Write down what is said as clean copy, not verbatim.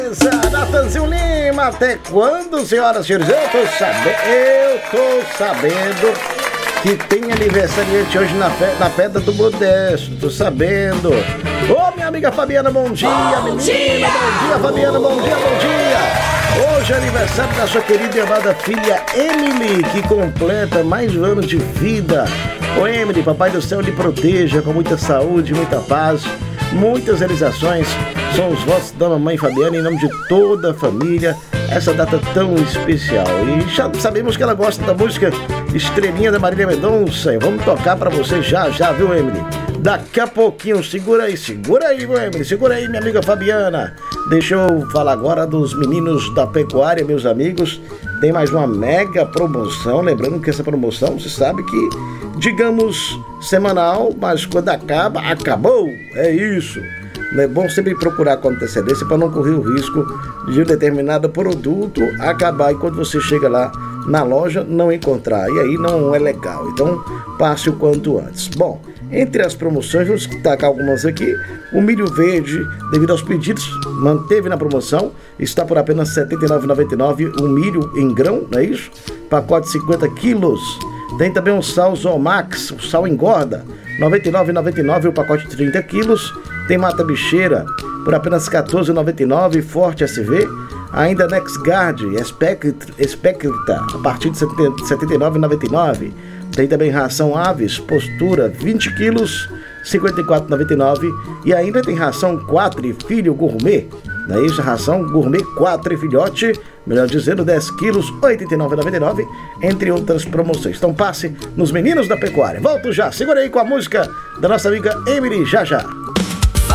Natanzinho Lima, até quando, senhoras e senhores? Eu tô sabendo que tem aniversariante hoje na Pedra do Modesto, tô sabendo. Ô, minha amiga Fabiana, bom dia, menina, bom dia, Fabiana, bom dia. Hoje é aniversário da sua querida e amada filha Emily, que completa mais um ano de vida. Ô, Emily, papai do céu lhe proteja com muita saúde, muita paz, muitas realizações. São os votos da mamãe Fabiana em nome de toda a família, essa data tão especial. E já sabemos que ela gosta da música Estrelinha da Marília Mendonça. E vamos tocar pra você já, viu, Emily? Daqui a pouquinho, segura aí, viu, Emily? Segura aí, minha amiga Fabiana. Deixa eu falar agora dos meninos da pecuária, meus amigos. Tem mais uma mega promoção, lembrando que essa promoção, você sabe que, digamos, semanal, mas quando acabou, é isso. É bom sempre procurar com antecedência para não correr o risco de um determinado produto acabar e quando você chega lá na loja não encontrar. E aí não é legal. Então passe o quanto antes. Bom, entre as promoções, vamos destacar algumas aqui. O milho verde, devido aos pedidos, manteve na promoção. Está por apenas R$ 79,99 o milho em grão, não é isso? Pacote 50 quilos. Tem também o sal Zomax, o sal engorda, R$ 99,99 o pacote de 30 quilos. Tem mata bicheira por apenas R$ 14,99, Forte SV. Ainda NexGuard, Spectra, a partir de R$ 79,99. Tem também ração Aves, Postura, 20 quilos, R$ 54,99. E ainda tem ração 4 e Filho Gourmet. Não é isso? Ração Gourmet 4 e Filhote, melhor dizendo, 10 quilos, R$ 89,99, entre outras promoções. Então passe nos Meninos da Pecuária. Volto já, segura aí com a música da nossa amiga Emily, já.